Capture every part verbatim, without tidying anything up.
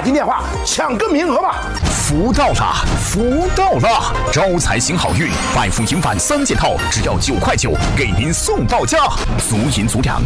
打进电话抢个名额吧！ 福到了，福到了！招财行好运，百福银返三件套，只要九块九，给您送到家，足银足两。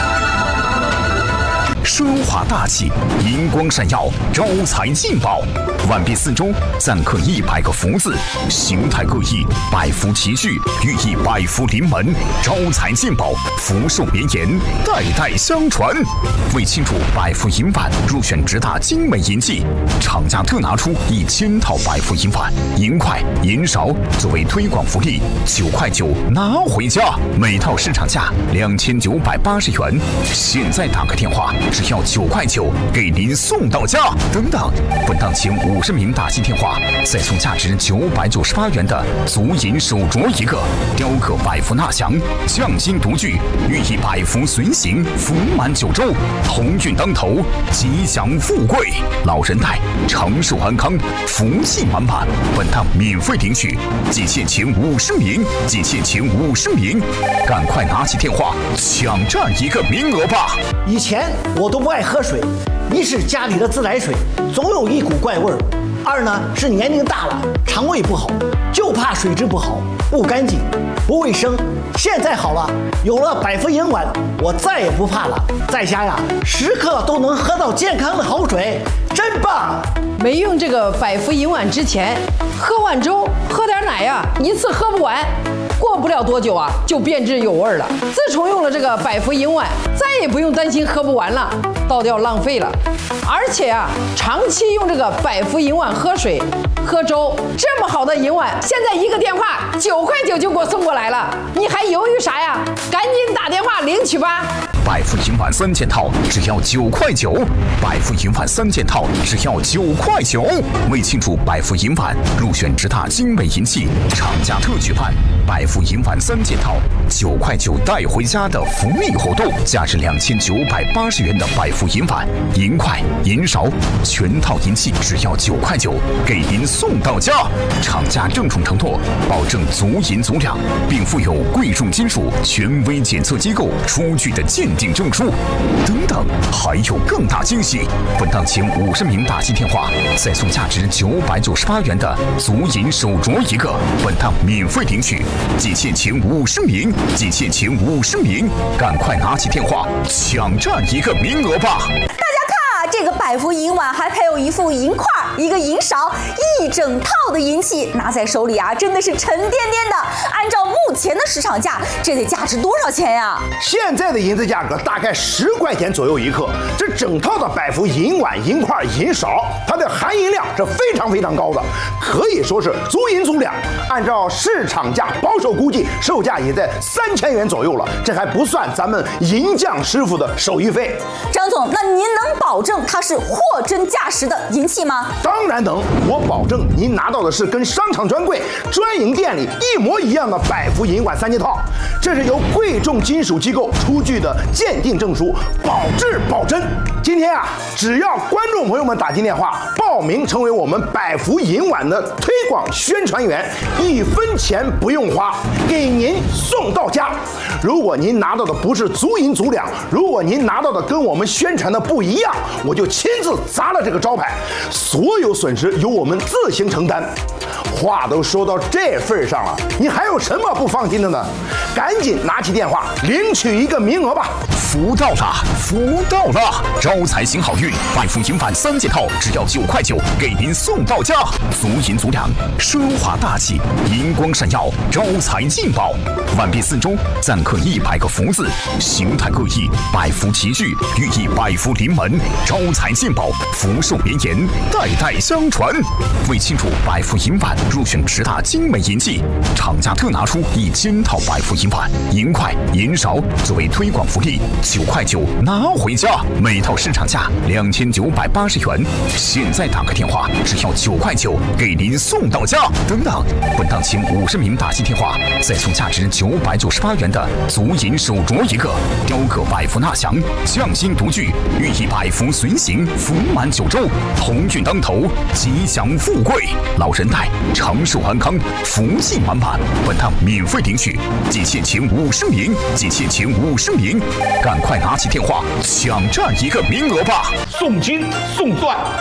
奢华大气，银光闪耀，招财进宝。碗壁四周錾刻一百个福字，形态各异，百福齐聚，寓意百福临门，招财进宝，福寿绵延，代代相传。为庆祝百福银碗入选十大精美银器，厂家特拿出一千套百福银碗、银筷、银勺作为推广福利，九块九拿回家，每套市场价两千九百八十元。现在打个电话，只要九块九，给您送到家。等等，本档前五十名打进电话，再送价值九百九十八元的足银手镯一个，雕刻百福纳祥，匠心独具，寓意百福随行，福满九州，鸿运当头，吉祥富贵，老人带，长寿安康，福气满满。本档免费领取，仅限前五十名，仅限前五十名，赶快拿起电话抢占一个名额吧！ 以前我都不爱喝水，一是家里的自来水总有一股怪味儿，二呢是年龄大了肠胃不好，就怕水质不好、不干净、不卫生。现在好了，有了百福银碗，我再也不怕了，在家呀时刻都能喝到健康的好水，真棒！ 没用这个百福银碗之前，喝碗粥喝点奶呀，一次喝不完。过不了多久啊，就变质有味了。自从用了这个百福银碗，再也不用担心喝不完了，倒掉浪费了。而且啊，长期用这个百福银碗喝水、喝粥，这么好的银碗，现在一个电话九块九就给我送过来了，你还犹豫啥呀？赶紧打电话领取吧！ 百福银碗三件套只要九块九，百福银碗三件套只要九块九。为庆祝百福银碗入选十大精美银器，厂家特举办百福银碗三件套九块九带回家的福利活动，价值两千九百八十元的百福银碗、银筷、银勺，全套银器只要九块九，给您送到家。厂家郑重承诺，保证足银足两，并附有贵重金属权威检测机构出具的鉴定证书。等等，还有更大惊喜！本档前五十名打进电话，再送价值九百九十八元的足银手镯一个，本档免费领取。仅限前五十名，仅限前五十名，赶快拿起电话抢占一个名额吧！ 大家看啊，这个百福银碗还配有一副银筷、一个银勺，一整套的银器，拿在手里啊，真的是沉甸甸的。按照目前的市场价，这得价值多少钱呀？ 现在的银子价格大概十块钱左右一克。这整套的百福银碗、银筷、银勺，它的含银量是非常非常高的，可以说是足银足两。按照市场价保守估计，售价也在三千元左右了。这还不算咱们银匠师傅的手艺费。 张总，那您能保证它是货真价实的银器吗？ 当然能，我保证您拿到的是跟商场专柜、专营店里一模一样的百福银碗三件套。这是由贵重金属机构出具的鉴定证书，保质保真。今天啊，只要观众朋友们打进电话报名成为我们百福银碗的推广宣传员，一分钱不用花，给您送到家。如果您拿到的不是足银足两，如果您拿到的跟我们宣传的不一样，我就亲自砸了这个招牌，所有损失由我们自行承担。话都说到这份上了，你还有什么不放心的呢？赶紧拿起电话领取一个名额吧！ 福到了，福到了！招财行好运，百福银返三件套只要九块九，给您送到家。足银足两，奢华大气，银光闪耀，招财进宝。碗壁四周錾刻一百个福字，形态各异，百福齐聚，寓意百福临门，招财进宝，福寿绵延，代代相传。为庆祝百福银碗入选十大精美银器，厂家特拿出一千套百福银碗、银筷、银勺作为推广福利，九块九拿回家，每套市场价两千九百八十元。现在打个电话，只要九块九，给您送到家。等等，本档前五十名打进电话，再送价值九百九十八元的足银手镯一个，雕刻百福纳祥，匠心独具，寓意百福随行，福满九州，鸿运当头，吉祥富贵，老人带，长寿安康，福气满满。本档免费领取，仅限前五十名，仅限前五十名，赶快拿起电话抢占一个名额吧！ 送金送钻。